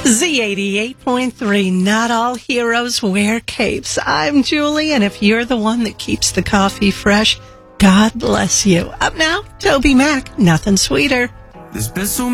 Z88.3, not all heroes wear capes. I'm Julie, and if you're the one that keeps the coffee fresh, God bless you. Up now, Toby Mac, Nothing Sweeter. There's been so